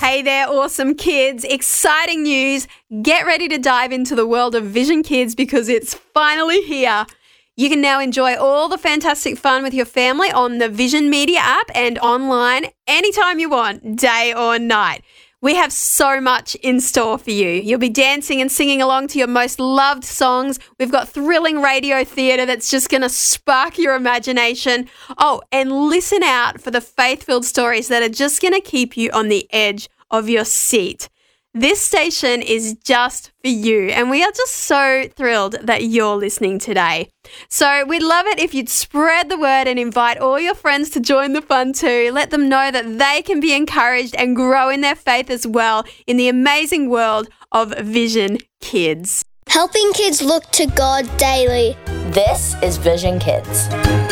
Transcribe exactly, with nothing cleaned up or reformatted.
Hey there, awesome kids. Exciting news. Get ready to dive into the world of Vision Kids because it's finally here. You can now enjoy all the fantastic fun with your family on the Vision Media app and online anytime you want, day or night. We have so much in store for you. You'll be dancing and singing along to your most loved songs. We've got thrilling radio theatre that's just going to spark your imagination. Oh, and listen out for the faith-filled stories that are just going to keep you on the edge of your seat. This station is just for you, and we are just so thrilled that you're listening today. So we'd love it if you'd spread the word and invite all your friends to join the fun too. Let them know that they can be encouraged and grow in their faith as well in the amazing world of Vision Kids. Helping kids look to God daily. This is Vision Kids.